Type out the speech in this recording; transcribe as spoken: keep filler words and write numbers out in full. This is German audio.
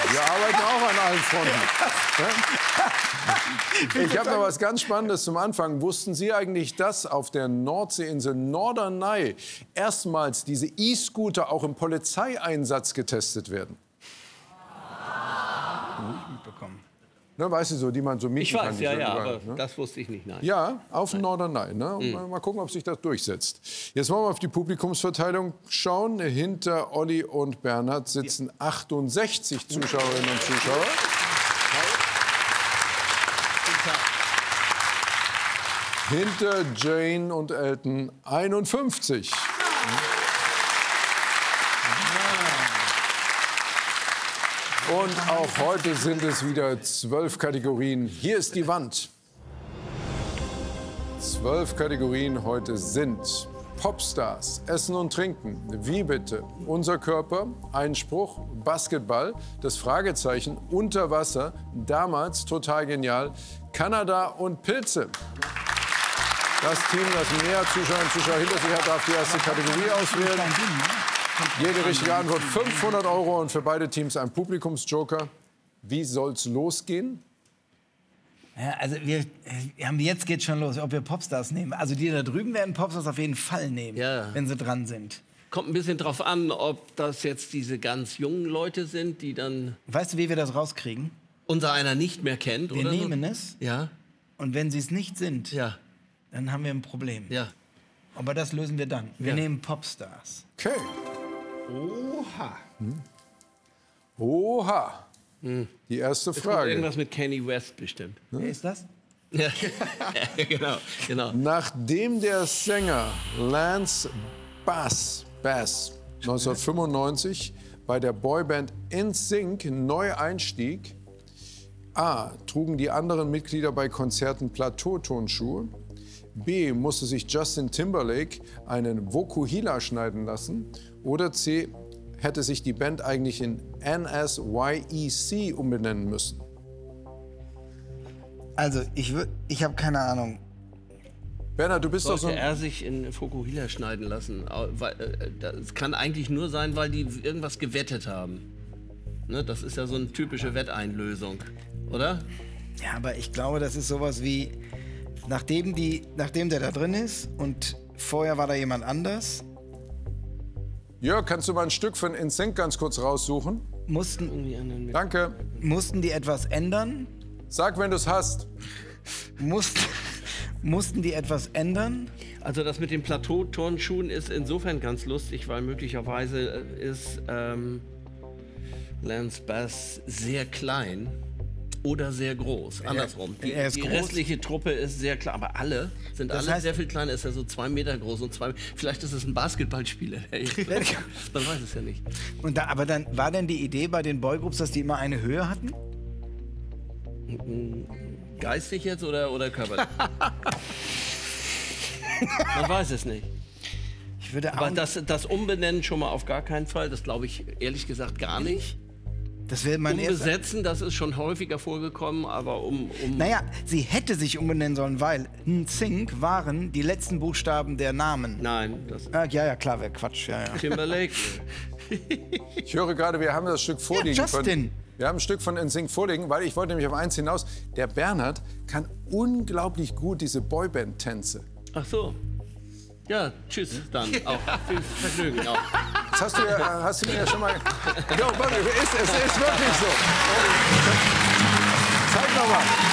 Wir arbeiten auch an allen Fronten. Ich habe noch was ganz Spannendes zum Anfang. Wussten Sie eigentlich, dass auf der Nordseeinsel Norderney erstmals diese E-Scooter auch im Polizeieinsatz getestet werden? Mitbekommen. Ne, weißt du, so, die man so mieten Ich weiß, kann. ja, so ja, überall, aber ne? das wusste ich nicht, nein. Ja, auf dem Norderney. Ne? Und Mhm. Mal gucken, ob sich das durchsetzt. Jetzt wollen wir auf die Publikumsverteilung schauen. Hinter Olli und Bernhard sitzen achtundsechzig Zuschauerinnen und Zuschauer. Hinter Jane und Elton einundfünfzig. Und auch heute sind es wieder zwölf Kategorien. Hier ist die Wand. Zwölf Kategorien heute sind Popstars, Essen und Trinken, Wie bitte, Unser Körper, Einspruch, Basketball, das Fragezeichen, Unter Wasser, Damals, Total genial, Kanada und Pilze. Das Team, das mehr Zuschauerinnen und Zuschauer hinter sich hat, darf die erste Kategorie auswählen. Jede richtige Antwort fünfhundert Euro und für beide Teams ein Publikumsjoker. Wie soll's losgehen? Ja, also wir, wir haben jetzt geht's schon los, ob wir Popstars nehmen. Also die da drüben werden Popstars auf jeden Fall nehmen, Ja. wenn sie dran sind. Kommt ein bisschen drauf an, ob das jetzt diese ganz jungen Leute sind, die dann Weißt du, wie wir das rauskriegen? unser einer nicht mehr kennt, Wir oder nehmen so? es Ja, und wenn sie es nicht sind, ja, dann haben wir ein Problem. ja. Aber das lösen wir dann. Wir Ja. nehmen Popstars. Okay. Oha. Hm. Oha. Hm. Die erste Es kommt Frage. irgendwas mit Kanye West bestimmt. Wer ist das? Ja, genau, genau. Nachdem der Sänger Lance Bass, Bass neunzehnhundertfünfundneunzig bei der Boyband N Sync neu einstieg, A. trugen die anderen Mitglieder bei Konzerten Plateautonschuhe, B. musste sich Justin Timberlake einen Vokuhila schneiden lassen oder C. hätte sich die Band eigentlich in N S Y E C umbenennen müssen. Also, ich, würd- ich habe keine Ahnung. Bernhard, du bist doch so Sollte ein... er sich in Fukuhila schneiden lassen? Au- weil, äh, Das kann eigentlich nur sein, weil die irgendwas gewettet haben. Ne, das ist ja so eine typische Wetteinlösung, oder? Ja, aber ich glaube, das ist sowas wie, nachdem, die, nachdem der da drin ist und vorher war da jemand anders, Jörg, kannst du mal ein Stück von N Sync ganz kurz raussuchen? mussten, Irgendwie anderen mit- Danke. mussten die etwas ändern. Sag, wenn du es hast. Mussten, mussten die etwas ändern. Also das mit den Plateauturnschuhen ist insofern ganz lustig, weil möglicherweise ist ähm, Lance Bass sehr klein oder sehr groß. Andersrum. Die, er ist die groß. restliche Truppe ist sehr klein, aber alle sind Das alle heißt- sehr viel kleiner. Ist ja so zwei Meter groß und zwei. Vielleicht ist es ein Basketballspieler. Man weiß es ja nicht. Und da, aber dann war denn die Idee bei den Boygroups, dass die immer eine Höhe hatten? Geistig jetzt oder, oder körperlich? Man weiß es nicht. Ich würde Aber auch, das, das Umbenennen schon mal auf gar keinen Fall. Das glaube ich ehrlich gesagt gar nicht. das wäre mein erster. Umbesetzen, das ist schon häufiger vorgekommen, aber um... um Naja, sie hätte sich umbenennen sollen, weil N Sync waren die letzten Buchstaben der Namen. Nein, das Ah, ja, ja, klar, wäre Quatsch. Ja, ja. Timberlake. Ich höre gerade, wir haben das Stück vorliegen. Ja, Justin. Von, wir haben ein Stück von N Sync vorliegen, weil ich wollte nämlich auf eins hinaus. Der Bernhard kann unglaublich gut diese Boyband-Tänze. Ach so. Ja, tschüss dann auch. Viel Vergnügen auch. Das hast du, ja, hast du mir ja schon mal... Ja, warte, es ist, es ist wirklich so. Zeig noch mal.